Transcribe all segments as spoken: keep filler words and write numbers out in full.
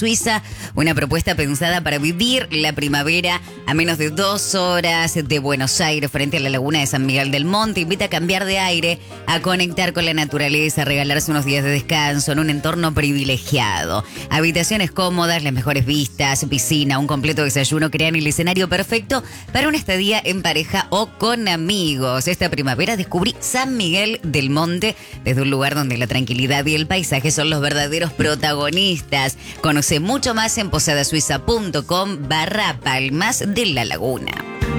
Suiza, una propuesta pensada para vivir la primavera a menos de dos horas de Buenos Aires, frente a la laguna de San Miguel del Monte. Invita a cambiar de aire, a conectar con la naturaleza, a regalarse unos días de descanso en un entorno privilegiado. Habitaciones cómodas, las mejores vistas, piscina, un completo desayuno crean el escenario perfecto para una estadía en pareja o con amigos. Esta primavera descubrí San Miguel del Monte desde un lugar donde la tranquilidad y el paisaje son los verdaderos protagonistas. Conoce mucho más en posadasuiza.com barra Palmas de la Laguna.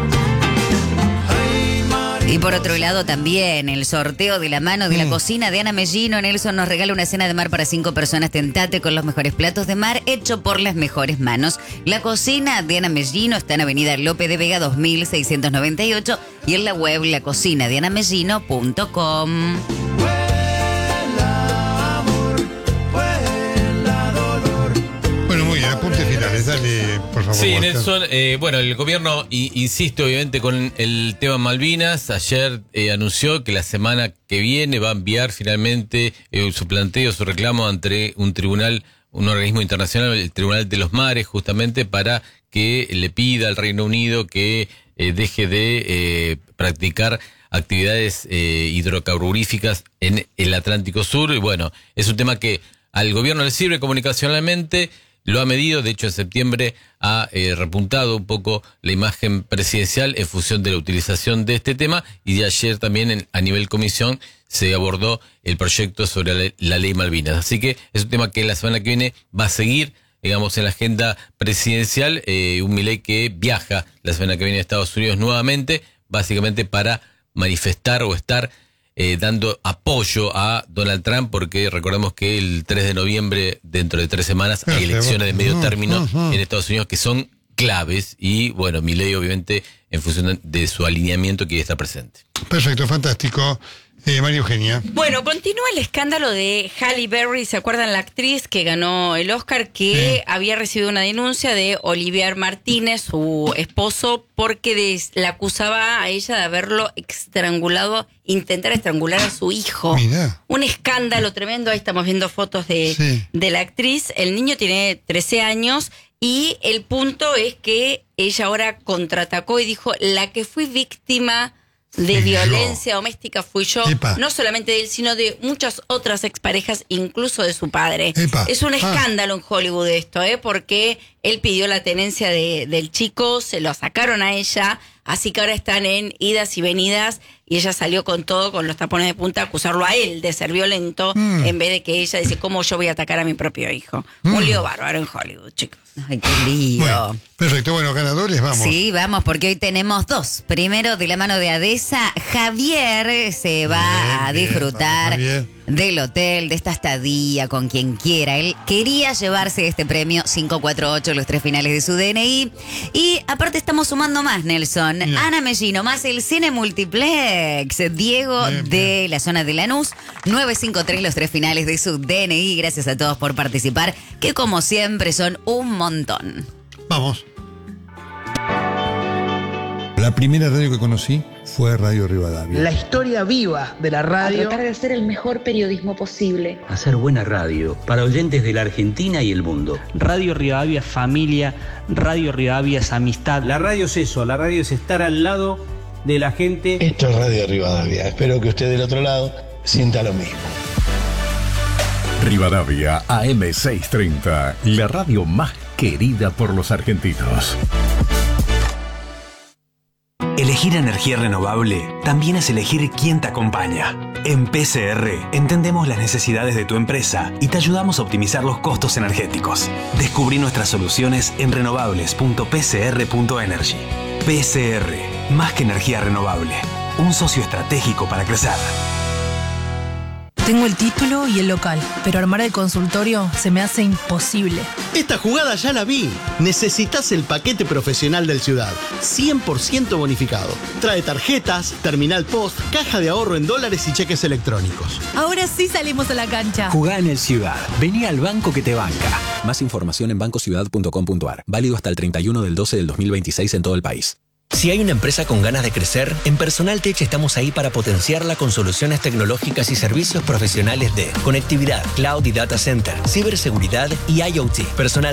Y por otro lado también el sorteo de la mano de la cocina de Ana Mellino. Nelson nos regala una cena de mar para cinco personas. Tentate con los mejores platos de mar hecho por las mejores manos. La cocina de Ana Mellino está en Avenida Lope de Vega dos mil seiscientos noventa y ocho y en la web la cocina de ana mellino punto com. Apuntes finales, dale, por favor. Sí, Nelson, eh, bueno, el gobierno i- insiste obviamente con el tema Malvinas. Ayer eh, anunció que la semana que viene va a enviar finalmente eh, su planteo, su reclamo ante un tribunal, un organismo internacional, el Tribunal de los Mares, justamente para que le pida al Reino Unido que eh, deje de eh, practicar actividades eh, hidrocarburíficas en el Atlántico Sur. Y bueno, es un tema que al gobierno le sirve comunicacionalmente. Lo ha medido, de hecho en septiembre ha eh, repuntado un poco la imagen presidencial en función de la utilización de este tema, y de ayer también en, a nivel comisión se abordó el proyecto sobre la, la ley Malvinas. Así que es un tema que la semana que viene va a seguir, digamos, en la agenda presidencial, eh, un Milei que viaja la semana que viene a Estados Unidos nuevamente, básicamente para manifestar o estar Eh, dando apoyo a Donald Trump, porque recordemos que el tres de noviembre, dentro de tres semanas, hay elecciones de medio término en Estados Unidos que son claves, y bueno, Milei obviamente en función de su alineamiento quiere estar presente. Perfecto, fantástico. Eh, María Eugenia. Bueno, continúa el escándalo de Halle Berry. ¿Se acuerdan la actriz que ganó el Oscar? Que sí. había recibido una denuncia de Olivier Martínez, su esposo, porque des, la acusaba a ella de haberlo estrangulado, intentar estrangular a su hijo. Mirá. Un escándalo tremendo. Ahí estamos viendo fotos de, Sí. de la actriz. El niño tiene trece años y el punto es que ella ahora contraatacó y dijo: la que fui víctima de Fui violencia yo. doméstica fui yo, Epa. no solamente de él, sino de muchas otras exparejas, incluso de su padre. Epa. Es un Ah. escándalo en Hollywood esto, ¿eh? Porque él pidió la tenencia de, del chico, se lo sacaron a ella, así que ahora están en idas y venidas, y ella salió con todo, con los tapones de punta, a acusarlo a él de ser violento, Mm. en vez de que ella dice: ¿cómo yo voy a atacar a mi propio hijo? Mm. Un lío bárbaro en Hollywood, chicos. Ay, qué lío. Bueno, perfecto, bueno, ganadores, vamos. Sí, vamos, porque hoy tenemos dos. Primero, de la mano de Adesa, Javier se va Bien, a bien, disfrutar vamos, Javier. del hotel, de esta estadía, con quien quiera. Él quería llevarse este premio cinco cuatro ocho, los tres finales de su D N I. Y aparte estamos sumando más, Nelson. Bien. Ana Mellino, más el cine multiplex. Diego Bien, de bien. la zona de Lanús, nueve cinco tres, los tres finales de su D N I. Gracias a todos por participar, que como siempre son un montón. Vamos. La primera radio que conocí fue Radio Rivadavia. La historia viva de la A radio. tratar de hacer el mejor periodismo posible. Hacer buena radio para oyentes de la Argentina y el mundo. Radio Rivadavia es familia, Radio Rivadavia es amistad. La radio es eso, la radio es estar al lado de la gente. Esto es Radio Rivadavia. Espero que usted del otro lado sienta lo mismo. Rivadavia A M seiscientos treinta, la radio más querida por los argentinos. Elegir energía renovable también es elegir quién te acompaña. En P C R entendemos las necesidades de tu empresa y te ayudamos a optimizar los costos energéticos. Descubrí nuestras soluciones en renovables punto p c r punto energy. P C R, más que energía renovable, un socio estratégico para crecer. Tengo el título y el local, pero armar el consultorio se me hace imposible. Esta jugada ya la vi. Necesitas el paquete profesional del Ciudad, cien por ciento bonificado. Trae tarjetas, terminal post, caja de ahorro en dólares y cheques electrónicos. Ahora sí salimos a la cancha. Jugá en el Ciudad. Vení al banco que te banca. Más información en banco ciudad punto com punto a r. Válido hasta el treinta y uno del doce del dos mil veintiséis en todo el país. Si hay una empresa con ganas de crecer, en Personal Tech estamos ahí para potenciarla con soluciones tecnológicas y servicios profesionales de conectividad, cloud y data center, ciberseguridad y I O T. Personal